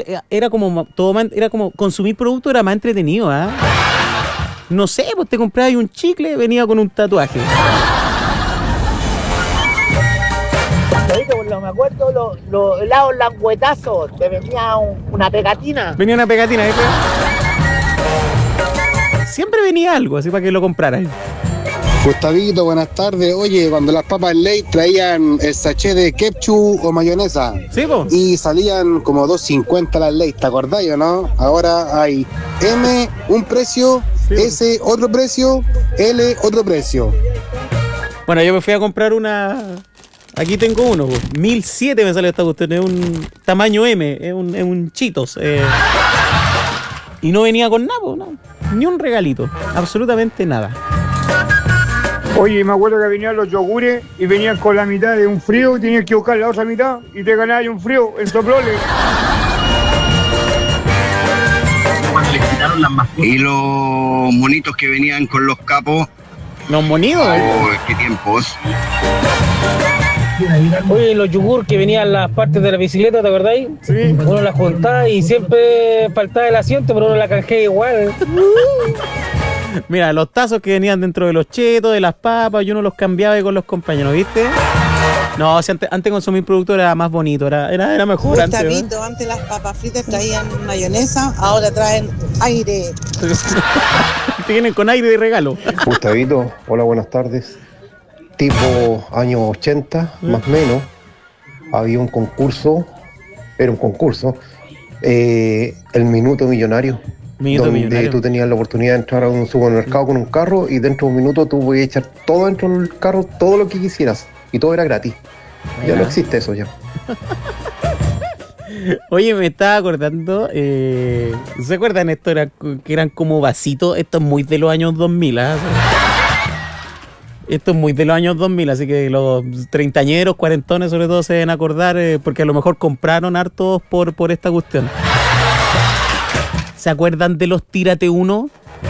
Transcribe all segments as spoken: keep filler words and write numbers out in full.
era como todo más, era como consumir producto era más entretenido, ¿ah? ¿eh? No sé, pues te comprabas un chicle, venía con un tatuaje. Lo, me acuerdo los lo helados languetazos, te venía un, una pegatina. Venía una pegatina, ¿eh? Siempre venía algo, así para que lo compraras. Gustavito, buenas tardes. Oye, cuando las papas Ley traían el sachet de ketchup o mayonesa, ¿sí, po? Y salían como dos cincuenta las Ley, ¿te acordás o no? Ahora hay M, un precio, sí. S, otro precio, L, otro precio. Bueno, yo me fui a comprar una... Aquí tengo uno, mil siete me sale esta cuestión, es un tamaño M, es un, es un Cheetos. Eh, y no venía con nada, no, ni un regalito, absolutamente nada. Oye, me acuerdo que venían los yogures y venían con la mitad de un frío y tenías que buscar la otra mitad y te ganabas un frío en Soprole. Cuando les quitaron las mascotas. Y los monitos que venían con los capos. ¿Los monitos? Oh, qué tiempos. Oye, los yogur que venían las partes de la bicicleta, ¿te acordáis? Sí. Uno las juntaba y siempre faltaba el asiento, pero uno la canjeaba igual. Mira, los tazos que venían dentro de los chetos, de las papas, yo no los cambiaba con los compañeros, ¿viste? No, si antes, antes consumir producto era más bonito, era, era, era mejor. Gustavito, antes, ¿no? Antes las papas fritas traían mayonesa, ahora traen aire. Te vienen con aire de regalo. Gustavito, hola, buenas tardes. Tipo años ochenta, ¿Mm? Más o menos, había un concurso, era un concurso, eh, el Minuto Millonario, Minuto donde millonario. Tú tenías la oportunidad de entrar a un supermercado con un carro y dentro de un minuto tú podías echar todo dentro del carro, todo lo que quisieras, y todo era gratis. Ya Mira. no existe eso ya. Oye, me estaba acordando, eh, ¿se acuerdan esto? Era, que eran como vasitos, esto es muy de los años dos mil, ¿eh? Esto es muy de los años dos mil, así que los treintañeros, cuarentones sobre todo se deben acordar, eh, porque a lo mejor compraron hartos por, por esta cuestión. ¿Se acuerdan de los Tírate Uno?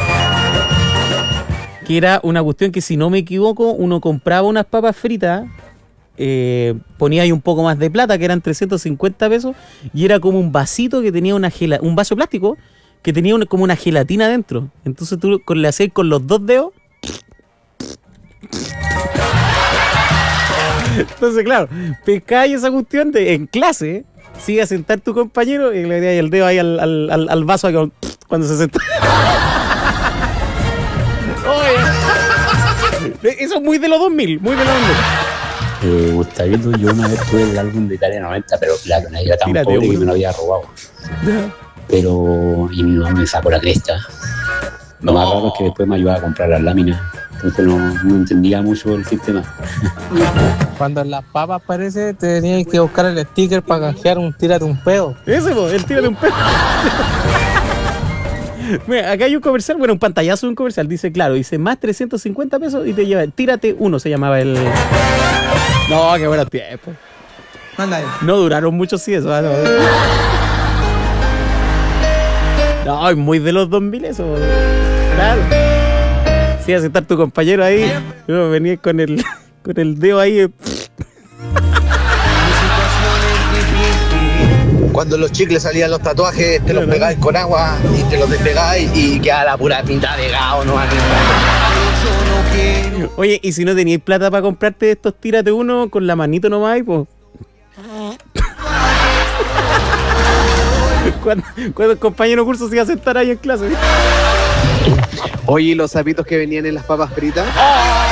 Que era una cuestión que, si no me equivoco, uno compraba unas papas fritas, eh, ponía ahí un poco más de plata, que eran trescientos cincuenta pesos, y era como un vasito que tenía una gela, un vaso plástico que tenía una, como una gelatina dentro. Entonces tú con, le hacías con los dos dedos. Entonces, claro, pescáis esa cuestión de, en clase, sigue a sentar tu compañero y le dais el dedo ahí al, al, al, al vaso ahí, cuando se senta. Oye, eso es muy de los dos mil, muy de los dos mil. Eh, Gustavito, yo una vez tuve el álbum de Italia noventa, pero claro, no era tan Tírate pobre uno. que me lo había robado. Pero, y no me sacó la cresta. Lo No. más raro es que después me ayudaba a comprar las láminas. Entonces no, no entendía mucho el sistema. Cuando en las papas parece, te tenías que buscar el sticker para canjear un tírate un pedo. Ese, po, el tírate un pedo. Mira, acá hay un comercial, bueno, un pantallazo de un comercial. Dice, claro, dice más trescientos cincuenta pesos y te lleva, Tírate Uno, se llamaba el... No, qué buenos tiempos. No duraron mucho, sí, eso. No, no, es muy de los dos mil eso. Claro. Sí, a sentar tu compañero ahí, yo venía con el, con el dedo ahí. eh. Cuando los chicles salían los tatuajes, te los pegáis con agua y te los despegáis y queda la pura pinta de gao, ¿no? Oye, y si no teníais plata para comprarte estos Tírate Uno con la manito nomás, pues. Cuando, cuando el compañero curso se iba a sentar ahí en clase. Oye, los sapitos que venían en las papas fritas. ¡Oh!